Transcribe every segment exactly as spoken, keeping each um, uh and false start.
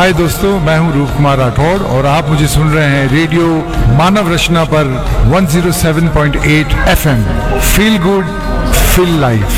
हाय दोस्तों, मैं हूं रूप कुमार राठौड़ और आप मुझे सुन रहे हैं रेडियो मानव रचना पर one oh seven point eight F M. Feel good, feel life.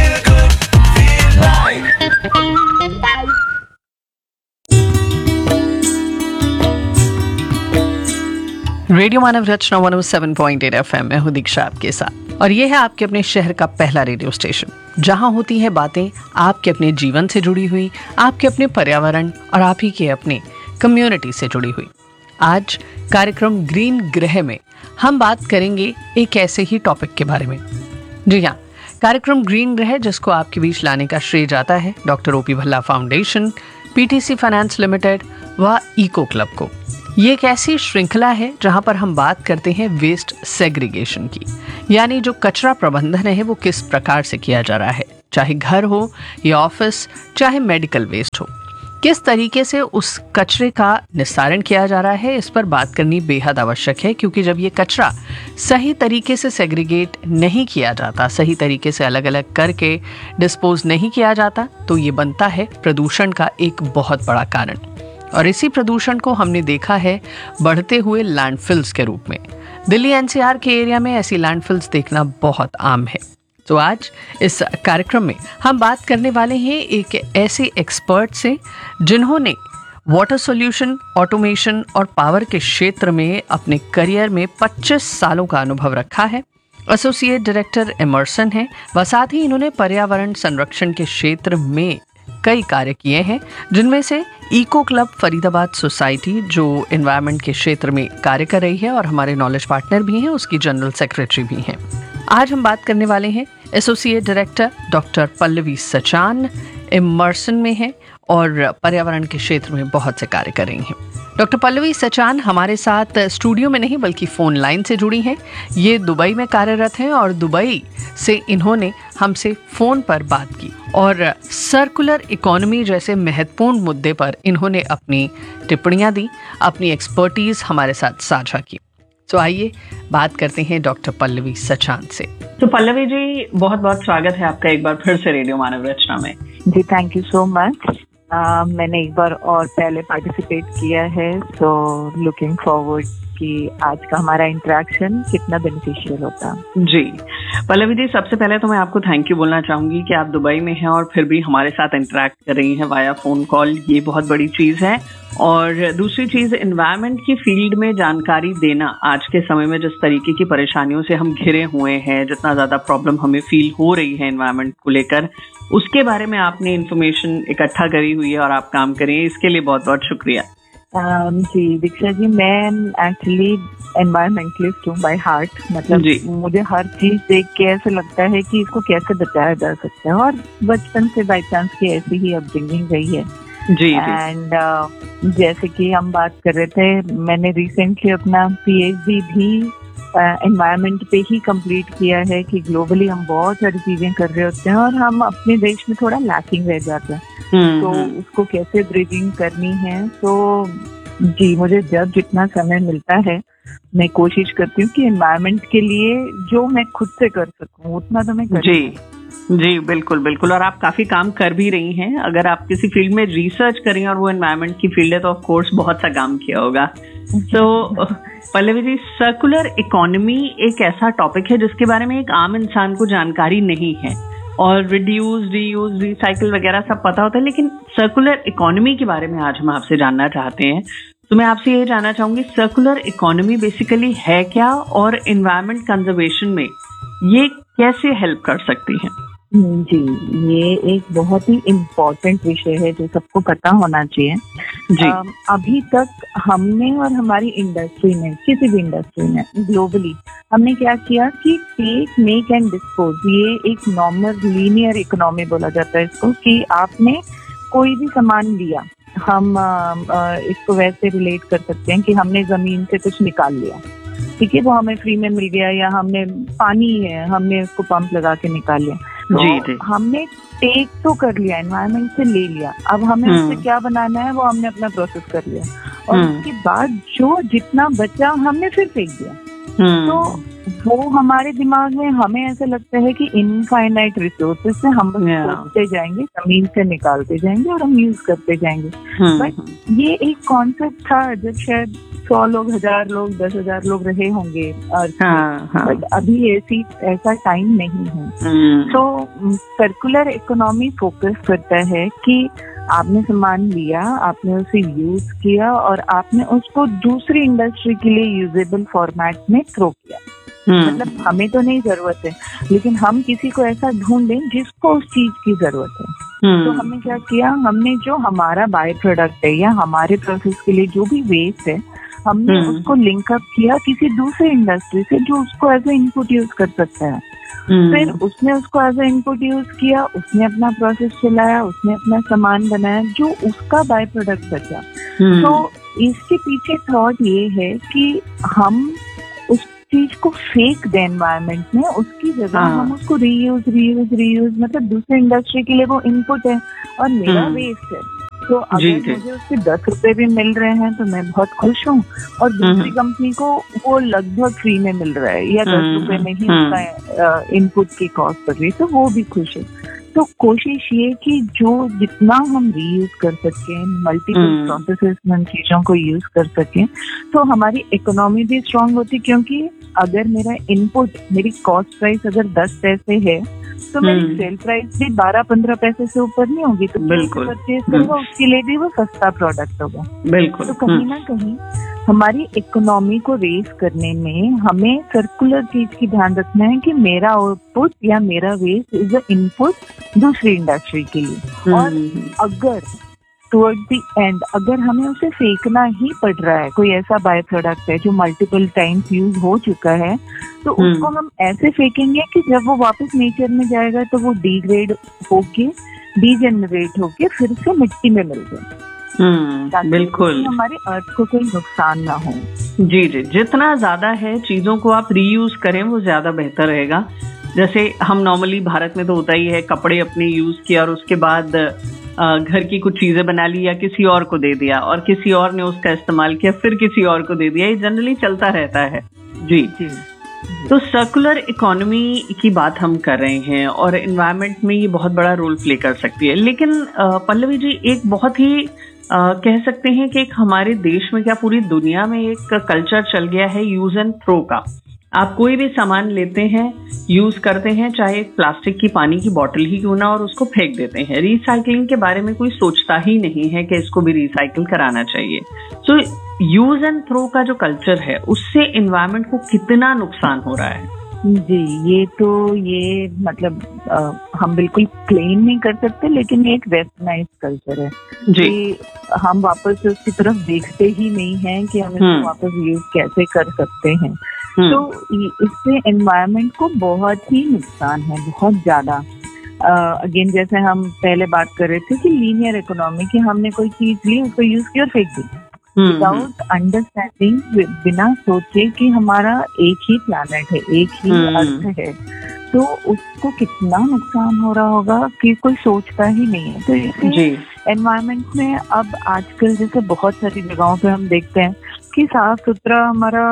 Radio मानव रचना one oh seven point eight F M में हूँ दीक्षा आपके साथ, और ये है आपके अपने शहर का पहला रेडियो स्टेशन, जहां होती हैं बातें आपके अपने जीवन से जुड़ी हुई, आपके अपने पर्यावरण और आप ही के अपने कम्युनिटी से जुड़ी हुई। आज कार्यक्रम ग्रीन ग्रह में हम बात करेंगे एक ऐसे ही टॉपिक के बारे में। जी हाँ, कार्यक्रम ग्रीन ग्रह जिसको आपके बीच लाने का श्रेय जाता है doctor OP Bhalla foundation, PTC finance limited व इको क्लब को। ये एक ऐसी श्रृंखला है जहां पर हम बात करते हैं वेस्ट सेग्रीगेशन की, यानी जो कचरा प्रबंधन है वो किस प्रकार से किया जा रहा है, चाहे घर हो या ऑफिस, चाहे मेडिकल वेस्ट हो, किस तरीके से उस कचरे का निस्तारण किया जा रहा है। इस पर बात करनी बेहद आवश्यक है, क्योंकि जब ये कचरा सही तरीके से सेग्रीगेट नहीं किया जाता, सही तरीके से अलग अलग करके डिस्पोज नहीं किया जाता, तो ये बनता है प्रदूषण का एक बहुत बड़ा कारण। और इसी प्रदूषण को हमने देखा है बढ़ते हुए लैंडफिल्स के रूप में। दिल्ली एनसीआर के एरिया में ऐसी लैंडफिल्स देखना बहुत आम है। तो आज इस कार्यक्रम में हम बात करने वाले हैं एक ऐसे एक्सपर्ट से जिन्होंने वाटर सॉल्यूशन, ऑटोमेशन और पावर के क्षेत्र में अपने करियर में पच्चीस सालों का अनुभव रखा है। एसोसिएट डायरेक्टर इमर्सन है व साथ ही इन्होंने पर्यावरण संरक्षण के क्षेत्र में कई कार्य किए हैं, जिनमें से इको क्लब फरीदाबाद सोसाइटी जो एनवायरनमेंट के क्षेत्र में कार्य कर रही है और हमारे नॉलेज पार्टनर भी हैं, उसकी जनरल सेक्रेटरी भी हैं। आज हम बात करने वाले हैं associate director doctor Pallavi Sachan, immersion में हैं और पर्यावरण के क्षेत्र में बहुत से कार्य कर रही हैं। डॉक्टर पल्लवी सचान हमारे साथ स्टूडियो में नहीं बल्कि फ़ोन लाइन से जुड़ी हैं। ये दुबई में कार्यरत हैं और दुबई से इन्होंने हमसे फ़ोन पर बात की और सर्कुलर इकोनॉमी जैसे महत्वपूर्ण मुद्दे पर इन्होंने अपनी टिप्पणियां दी, अपनी एक्सपर्टीज़ हमारे साथ साझा की। तो आइए बात करते हैं डॉक्टर पल्लवी सचान से। तो पल्लवी जी, बहुत बहुत स्वागत है आपका एक बार फिर से रेडियो मानव रचना में। जी, thank you so much. Uh, मैंने एक बार और पहले पार्टिसिपेट किया है, सो लुकिंग फॉरवर्ड कि आज का हमारा इंटरेक्शन कितना बेनिफिशियल होता। जी पल्लवी जी, सबसे पहले तो मैं आपको थैंक यू बोलना चाहूंगी कि आप दुबई में हैं और फिर भी हमारे साथ इंटरेक्ट कर रही हैं वाया फोन कॉल, ये बहुत बड़ी चीज़ है। और दूसरी चीज़, एनवायरनमेंट की फील्ड में जानकारी देना आज के समय में जिस तरीके की परेशानियों से हम घिरे हुए हैं, जितना ज़्यादा प्रॉब्लम हमें फील हो रही है एनवायरनमेंट को लेकर, उसके बारे में आपने इन्फॉर्मेशन इकट्ठा करी हुई है और आप काम कर रही हैं, इसके लिए बहुत बहुत शुक्रिया। um, जी दीक्षा जी, मैं एक्चुअली एनवायरमेंटलिस्ट हूँ बाय हार्ट। मतलब मुझे हर चीज देख के ऐसा लगता है कि इसको कैसे बचाया जा सकता है, और बचपन से बाई चांस की ऐसी ही अपब्रिंगिंग रही है। जी एंड uh, जैसे कि हम बात कर रहे थे, मैंने रिसेंटली अपना पीएचडी भी एनवायरनमेंट uh, पे ही कंप्लीट किया है कि ग्लोबली हम बहुत सारी चीजें कर रहे होते हैं और हम अपने देश में थोड़ा लैकिंग रह जाते हैं, तो उसको कैसे ब्रिजिंग करनी है। तो जी, मुझे जब जितना समय मिलता है मैं कोशिश करती हूँ कि एनवायरनमेंट के लिए जो मैं खुद से कर सकूँ उतना तो मैं कर। जी जी बिल्कुल बिल्कुल, और आप काफी काम कर भी रही हैं। अगर आप किसी फील्ड में रिसर्च करें और वो एनवायरनमेंट की फील्ड है तो ऑफ कोर्स बहुत सा काम किया होगा। तो पल्लवी जी, सर्कुलर इकोनॉमी एक ऐसा टॉपिक है जिसके बारे में एक आम इंसान को जानकारी नहीं है, और रिड्यूस, रीयूज, रिसाइकिल वगैरह सब पता होता है, लेकिन सर्कुलर इकोनॉमी के बारे में आज हम आपसे जानना चाहते हैं। तो मैं आपसे ये जानना चाहूंगी, सर्कुलर इकोनॉमी बेसिकली है क्या और एनवायरनमेंट कंजर्वेशन में ये कैसे हेल्प कर सकती है? जी, ये एक बहुत ही इम्पोर्टेंट विषय है जो सबको पता होना चाहिए। जी, आ, अभी तक हमने और हमारी इंडस्ट्री में, किसी भी इंडस्ट्री में ग्लोबली, हमने क्या किया कि टेक, मेक एंड डिस्पोज, ये एक नॉर्मल लीनियर इकोनॉमी बोला जाता है इसको, कि आपने कोई भी सामान लिया, हम आ, आ, इसको वैसे रिलेट कर सकते हैं कि हमने जमीन से कुछ निकाल लिया, ठीक है, वो हमें फ्री में मिल गया, या हमने पानी है, हमने उसको पंप लगा के निकाल लिया। तो जी, जी। हमने टेक तो कर लिया, एनवायरनमेंट से ले लिया, अब हमें उससे क्या बनाना है वो हमने अपना प्रोसेस कर लिया, और उसके बाद जो जितना बचा हमने फिर फेंक दिया। तो वो हमारे दिमाग में, हमें ऐसा लगता है कि इनफाइनाइट रिसोर्सेज से हम खोजते जाएंगे, जमीन से निकालते जाएंगे और हम यूज करते जाएंगे। बट ये एक कॉन्सेप्ट था जब शायद सौ लोग, हजार लोग, दस हजार लोग रहे होंगे, और हाँ, हाँ. बट अभी ऐसी ऐसा टाइम नहीं है। तो सर्कुलर इकोनॉमी फोकस करता है कि आपने सामान लिया, आपने उसे यूज किया और आपने उसको दूसरी इंडस्ट्री के लिए यूजेबल फॉर्मेट में थ्रो किया। मतलब हमें तो नहीं जरूरत है, लेकिन हम किसी को ऐसा ढूंढें जिसको उस चीज की जरूरत है। तो हमने क्या किया, हमने जो हमारा बाय प्रोडक्ट है या हमारे प्रोसेस के लिए जो भी वेस्ट है, हमने उसको लिंकअप किया किसी दूसरे इंडस्ट्री से जो उसको एज ए इनपुट यूज कर सकता है। फिर उसने उसको एज ए इनपुट यूज किया, उसने अपना प्रोसेस चलाया, उसने अपना सामान बनाया जो उसका बाय प्रोडक्ट बचा। तो इसके पीछे थॉट ये है कि हम उस चीज को फेक दें एनवायरनमेंट में, उसकी जगह हम उसको रीयूज रीयूज रीयूज मतलब दूसरे इंडस्ट्री के लिए वो इनपुट है और मेरा वेस्ट है। तो अगर मुझे उसके दस रुपए भी मिल रहे हैं तो मैं बहुत खुश हूँ, और दूसरी कंपनी को वो लगभग फ्री में मिल रहा है या दस रुपए में ही उसका इनपुट की कॉस्ट पड़ रही है, तो वो भी खुश है। तो कोशिश ये कि जो जितना हम रीयूज कर सकें, मल्टीपल प्रोसेसेस में उन चीजों को यूज कर सकें, तो हमारी इकोनॉमी भी स्ट्रांग होती। क्योंकि अगर मेरा इनपुट, मेरी कॉस्ट प्राइस अगर दस पैसे है तो मेरी सेल प्राइस भी बारह पंद्रह पैसे से ऊपर नहीं होगी। तो बिल्कुल परचेज करेगा उसके लिए भी वो सस्ता प्रोडक्ट होगा। बिल्कुल। तो कहीं ना कहीं हमारी इकोनॉमी को रेस करने में हमें सर्कुलर चीज की ध्यान रखना है कि मेरा आउटपुट या मेरा वेस्ट इज अ इनपुट दूसरी इंडस्ट्री के लिए। और अगर टुवर्ड द एंड अगर हमें उसे फेंकना ही पड़ रहा है, कोई ऐसा बाय प्रोडक्ट है जो मल्टीपल टाइम्स यूज हो चुका है, तो उसको हम ऐसे फेंकेंगे कि जब वो वापस नेचर में जाएगा तो वो डिग्रेड होके, डीजेनरेट होके फिर से मिट्टी में मिल जाए। हम्म, बिल्कुल, हमारे अर्थ को कोई नुकसान ना हो। जी जी, जितना ज्यादा है चीजों को आप रीयूज करें वो ज्यादा बेहतर रहेगा। जैसे हम नॉर्मली भारत में तो होता ही है, कपड़े अपने यूज किया और उसके बाद घर की कुछ चीजें बना ली या किसी और को दे दिया, और किसी और ने उसका इस्तेमाल किया फिर किसी और को दे दिया, ये जनरली चलता रहता है। जी जी। तो सर्कुलर इकोनॉमी की बात हम कर रहे हैं और एनवायरनमेंट में ये बहुत बड़ा रोल प्ले कर सकती है। लेकिन पल्लवी जी, एक बहुत ही आ, कह सकते हैं कि एक हमारे देश में, क्या पूरी दुनिया में एक कल्चर चल गया है यूज एंड थ्रो का। आप कोई भी सामान लेते हैं, यूज करते हैं, चाहे प्लास्टिक की पानी की बोतल ही क्यों ना, और उसको फेंक देते हैं। रिसाइकलिंग के बारे में कोई सोचता ही नहीं है कि इसको भी रिसाइकिल कराना चाहिए। सो यूज एंड थ्रो का जो कल्चर है उससे एनवायरनमेंट को कितना नुकसान हो रहा है? जी, ये तो ये मतलब आ, हम बिल्कुल क्लेम नहीं कर सकते, लेकिन ये एक वेस्टर्नाइज कल्चर है जी। कि हम वापस से उसकी तरफ देखते ही नहीं हैं कि हम इसको वापस यूज कैसे कर सकते हैं। तो इससे एनवायरनमेंट को बहुत ही नुकसान है, बहुत ज्यादा। अगेन जैसे हम पहले बात कर रहे थे कि लीनियर इकोनॉमी, कि हमने कोई चीज ली, उसको यूज किया और फेंक दी विदाउट अंडरस्टैंडिंग, बिना सोचे कि हमारा एक ही प्लैनेट है, एक ही अर्थ है, तो उसको कितना नुकसान हो रहा होगा कि कोई सोचता ही नहीं है। तो इसे एनवायरनमेंट में अब आजकल जैसे बहुत सारी जगहों पे हम देखते हैं कि साफ सुथरा हमारा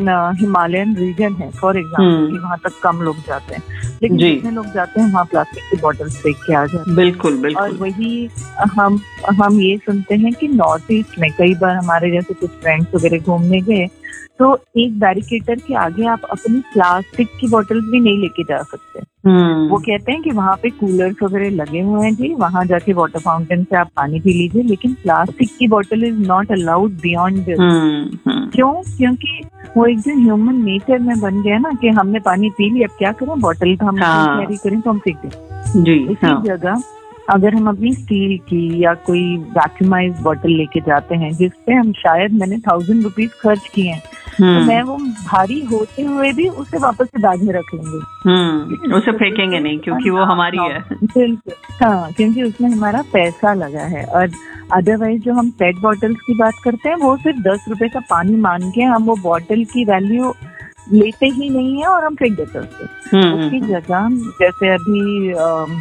हिमालयन रीजन है फॉर एग्जाम्पल, कि वहाँ तक कम लोग जाते हैं, लेकिन जितने लोग जाते हैं वहाँ प्लास्टिक की बॉटल्स फेंक के आ जाते हैं। बिल्कुल बिल्कुल। और वही हम हम ये सुनते हैं कि नॉर्थ ईस्ट में कई बार हमारे जैसे कुछ फ्रेंड्स वगैरह घूमने गए तो एक बैरिकेटर के आगे आप अपनी प्लास्टिक की बॉटल्स भी नहीं लेके जा सकते। वो कहते हैं कि वहाँ पे कूलर्स वगैरह लगे हुए हैं जी, वहाँ जाके वाटर फाउंटेन से आप पानी पी लीजिए, लेकिन प्लास्टिक की bottle is not allowed beyond this. क्यों? क्योंकि वो एक जो ह्यूमन नेचर में बन गया ना कि हमने पानी पी लिया, अब क्या करें, बॉटल का हम कैरी करें तो हम फेंक दें जी। इसी जगह अगर हम अपनी स्टील की या कोई वैक्यूमाइज बॉटल लेके जाते हैं जिसपे हम शायद मैंने थाउजेंड रुपीज खर्च किए हैं, तो मैं वो भारी होते हुए भी उसे वापस से बैग में रख लेंगे, हम्म उसे फेंकेंगे नहीं क्योंकि वो हमारी है। बिल्कुल, हाँ, क्योंकि उसमें हमारा पैसा लगा है। और अदरवाइज जो हम पेट बॉटल्स की बात करते हैं वो सिर्फ दस रुपए का पानी मान के हम वो बॉटल की वैल्यू लेते ही नहीं है और हम फेंक देते हैं उसको। उसकी जगह जैसे अभी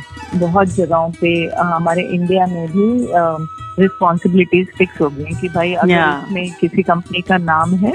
बहुत जगहों पे हमारे इंडिया में भी रिस्पॉन्सिबिलिटीज फिक्स हो गई कि भाई अगर इसमें किसी कंपनी का नाम है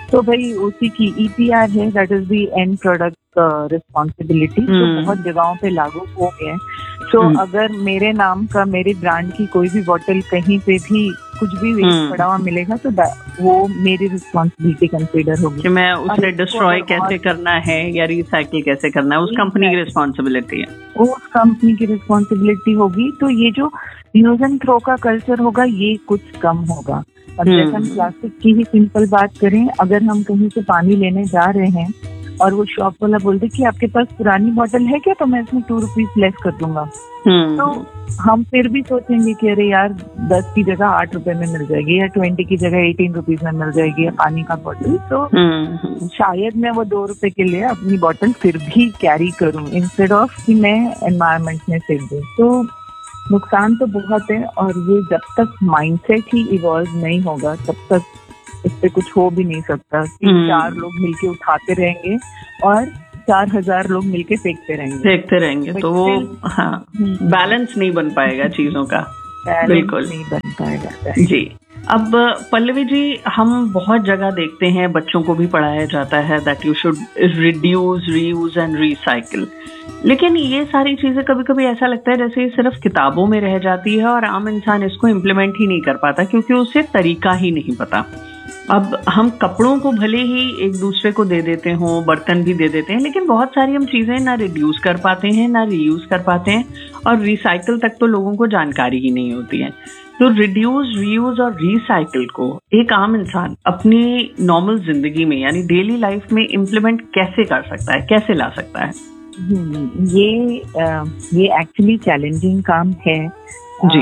तो भाई उसी की ई पी आर है, that is the end product responsibility, जो हम्म। बहुत जगहों पे लागू हो गया है। तो हम्म। अगर मेरे नाम का, मेरे ब्रांड की कोई भी बॉटल कहीं पे भी कुछ भी हम्म। वेस्ट पड़ा हुआ मिलेगा तो दा- वो मेरी रिस्पॉन्सिबिलिटी कंसीडर होगी कि मैं और उसे इसको डिस्ट्रॉय अगर कैसे और- करना है या रिसाइकिल कैसे करना है, उस कंपनी की रिस्पॉन्सिबिलिटी है। वो उस कंपनी की रिस्पॉन्सिबिलिटी होगी। तो ये जो यूज एंड थ्रो का कल्चर होगा ये कुछ कम होगा। अब जैसे हम हम्म। प्लास्टिक की ही सिंपल बात करें, अगर हम कहीं से पानी लेने जा रहे हैं और वो शॉप वाला बोल दे कि आपके पास पुरानी बोतल है क्या, तो मैं इसमें टू रुपीज लेस कर दूंगा, हम्म। तो हम फिर भी सोचेंगे कि अरे यार दस की जगह आठ रुपए में मिल जाएगी, या ट्वेंटी की जगह एटीन रुपीज में मिल जाएगी या पानी का बोतल, तो हम्म। शायद मैं वो दो रुपए के लिए अपनी बोतल फिर भी कैरी करूं इंस्टेड ऑफ कि मैं एनवायरनमेंट में फेंक दूं। तो नुकसान तो बहुत है, और ये जब तक माइंडसेट ही इवॉल्व नहीं होगा तब तक इस पे कुछ हो भी नहीं सकता कि हम्म। चार लोग मिलके उठाते रहेंगे और चार हजार लोग मिलके फेंकते रहेंगे, देखते रहेंगे But तो वो still- हाँ हम्म। बैलेंस नहीं बन पाएगा चीजों का। Balance बिल्कुल। नहीं बन पाएगा। जी। अब पल्लवी जी, हम बहुत जगह देखते हैं, बच्चों को भी पढ़ाया जाता है that you should reduce, reuse and recycle, लेकिन ये सारी चीजें कभी कभी ऐसा लगता है जैसे ये सिर्फ किताबों में रह जाती है और आम इंसान इसको इम्प्लीमेंट ही नहीं कर पाता क्योंकि उसे तरीका ही नहीं पता। अब हम कपड़ों को भले ही एक दूसरे को दे देते हों, बर्तन भी दे देते हैं, लेकिन बहुत सारी हम चीजें ना रिड्यूस कर पाते हैं, ना रीयूज कर पाते हैं, और रिसाइकिल तक तो लोगों को जानकारी ही नहीं होती है। तो रिड्यूस, रीयूज और रिसाइकिल को एक आम इंसान अपनी नॉर्मल जिंदगी में यानी डेली लाइफ में इम्प्लीमेंट कैसे कर सकता है, कैसे ला सकता है? हम्म, ये अ, ये एक्चुअली चैलेंजिंग काम है। जी।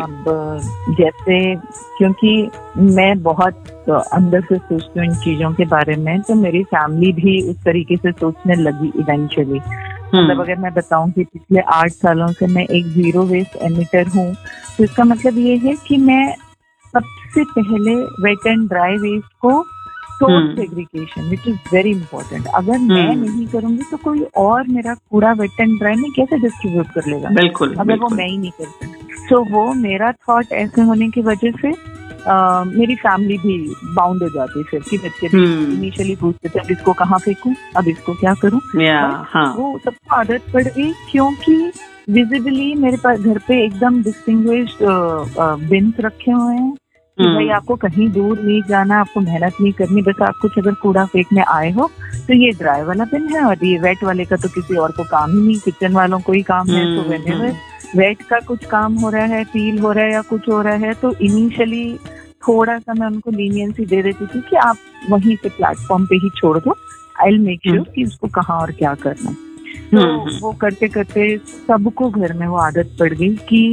अब जैसे क्योंकि मैं बहुत अंदर से सोचती हूँ इन चीजों के बारे में, तो मेरी फैमिली भी उस तरीके से सोचने लगी इवेंचुअली। मतलब अगर मैं बताऊं कि पिछले आठ सालों से मैं एक जीरो वेस्ट एमिटर हूँ, तो इसका मतलब ये है कि मैं सबसे पहले वेट एंड ड्राई वेस्ट को source segregation, which is very important, अगर मैं नहीं करूंगी तो कोई और मेरा कूड़ा वेट एंड ड्राई में कैसे डिस्ट्रीब्यूट कर लेगा? बिल्कुल, अगर बिल्कुल। वो मैं ही नहीं करती। सो so, वो मेरा थॉट ऐसे होने की वजह से uh, मेरी फैमिली भी बाउंड हो जाती फिर कि बच्चे भी इनिशियली पूछते थे अब इसको कहाँ फेंकूं, अब इसको क्या करूं। yeah, हाँ। वो सबको आदत पड़ गई क्योंकि विजिबली मेरे पास घर पे एकदम डिस्टिंग्विश्ड बिन्स रखे हुए हैं कि भाई आपको कहीं दूर नहीं जाना, आपको मेहनत नहीं करनी, बस आप कुछ अगर कूड़ा फेंकने आए हो तो ये ड्राई वाला बिन है और ये वेट वाले का तो किसी और को काम ही नहीं, किचन वालों को ही काम है। तो वेनेवर वेट का कुछ काम हो रहा है, पील हो रहा है या कुछ हो रहा है, तो इनिशियली थोड़ा सा मैं उनको लीनियंसी दे देती थी कि आप वहीं पे प्लेटफॉर्म पे ही छोड़ दो, आई विल मेक श्योर कि उसको कहाँ और क्या करना। तो वो करते करते सबको घर में वो आदत पड़ गई कि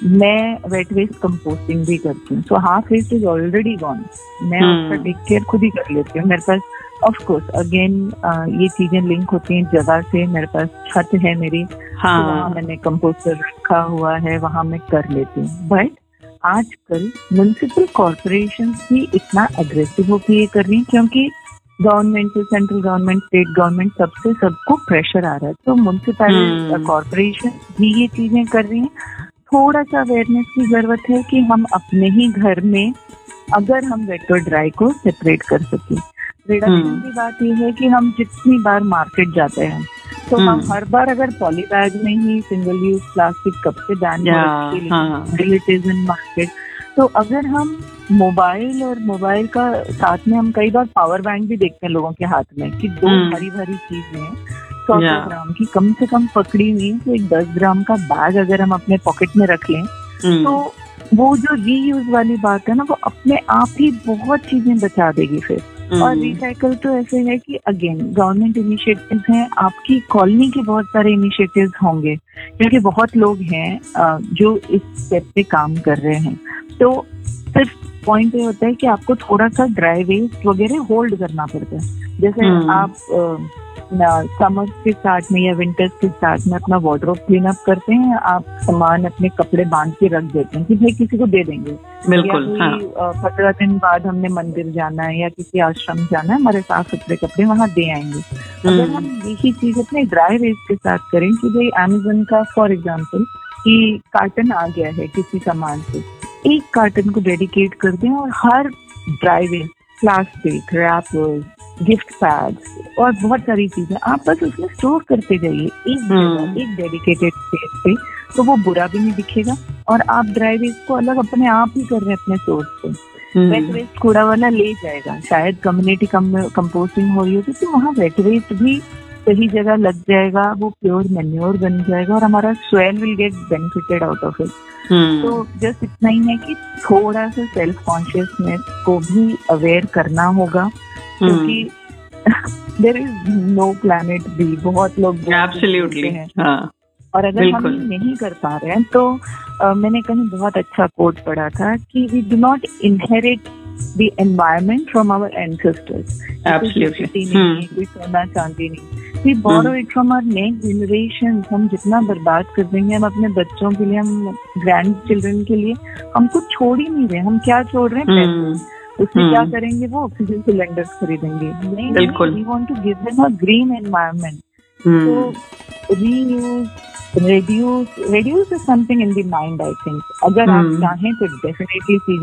मैं वेट वेस्ट कंपोस्टिंग भी करती हूँ। So half waste is already gone, मैं उसका टेक केयर खुद ही कर लेती हूँ। मेरे पास ऑफ कोर्स अगेन ये चीजें लिंक होती हैं जगह से, मेरे पास छत है मेरी, हाँ। तो वहाँ मैंने कंपोस्टर रखा हुआ है, वहाँ मैं कर लेती हूँ। बट आजकल म्युनिसिपल कॉर्पोरेशन भी इतना एग्रेसिव होकर ये कर रही है क्योंकि गवर्नमेंट से, सेंट्रल गवर्नमेंट, स्टेट गवर्नमेंट, सबसे सबको प्रेशर आ रहा है, तो म्युनिसिपल कॉर्पोरेशन भी ये चीजें कर रही हैं। थोड़ा सा अवेयरनेस की जरूरत है कि हम अपने ही घर में अगर हम वेट और ड्राई को सेपरेट कर सकें। रिडक्शन की बात यह है कि हम जितनी बार मार्केट जाते हैं तो हम हर बार अगर पॉली बैग में ही सिंगल यूज प्लास्टिक कप से ban it is in market, तो अगर हम मोबाइल और मोबाइल का साथ में हम कई बार पावर बैंक भी देखते हैं लोगों के हाथ में कि दो भारी भारी चीजें हैं सौ सौ ग्राम की कम से कम पकड़ी हुई, तो एक दस ग्राम का बैग अगर हम अपने पॉकेट में रख लें तो वो जो रीयूज वाली बात है ना, वो अपने आप ही बहुत चीजें बचा देगी फिर। और रिसाइकल तो ऐसे है कि अगेन गवर्नमेंट इनिशिएटिव्स हैं, आपकी कॉलोनी के बहुत सारे इनिशिएटिव्स होंगे क्योंकि बहुत लोग हैं जो इस स्टेप पे काम कर रहे हैं। तो सिर्फ पॉइंट ये होता है कि आपको थोड़ा सा ड्राई वेस्ट वगैरह होल्ड करना पड़ता है। जैसे आप समर्स के स्टार्ट में या विंटर्स के स्टार्ट में अपना वार्डरोब क्लीन अप करते हैं, आप सामान अपने कपड़े बांध के रख देते हैं कि भाई किसी को दे देंगे, बिल्कुल, या पंद्रह दिन बाद हमने मंदिर जाना है या किसी आश्रम जाना है, हमारे साफ सुथरे कपड़े वहां दे आएंगे। अगर हम यही चीज अपने ड्राई वेस्ट के साथ करें कि भाई अमेज़न का फॉर एग्जाम्पल कि कार्टन आ गया है किसी सामान से, एक कार्टन को डेडिकेट कर दें और हर dry waste, plastic, rappers, gift pads और बहुत सारी चीजें आप बस उसमें स्टोर करते जाइए एक जगह, एक डेडिकेटेड स्पेस पे, तो वो बुरा भी नहीं दिखेगा और आप ड्राई वेस्ट को अलग अपने आप ही कर रहे हैं अपने सोर्स पे। वेट वेस्ट कूड़ा वाला ले जाएगा, शायद कम्युनिटी कंपोस्टिंग हो रही होगी तो वहाँ वेट वेस्ट भी सही जगह लग जाएगा, वो प्योर मैन्योर बन जाएगा और हमारा soil will get benefited out of it. तो जस्ट इतना ही है कि थोड़ा सा सेल्फ कॉन्शियसनेस को भी अवेयर करना होगा, क्योंकि there is no planet B, बहुत लोग एब्सोल्युटली हैं हाँ। और अगर हम नहीं कर पा रहे हैं तो uh, मैंने कहीं बहुत अच्छा कोट पढ़ा था कि we do not inherit the environment from our ancestors. Absolutely कोई सोना चांदी नहीं, we borrow it from our next generation. हम जितना बर्बाद कर देंगे हम अपने बच्चों के लिए, हम ग्रैंड चिल्ड्रन के लिए, हम कुछ छोड़ ही नहीं रहे। हम क्या छोड़ रहे हैं? पैसे। उसमें क्या करेंगे? वो ऑक्सीजन सिलेंडर्स खरीदेंगे। नहीं, बिल्कुल। We want to give them a green environment. तो reuse, reduce reduce is something in the mind, I think. अगर आप चाहें तो डेफिनेटली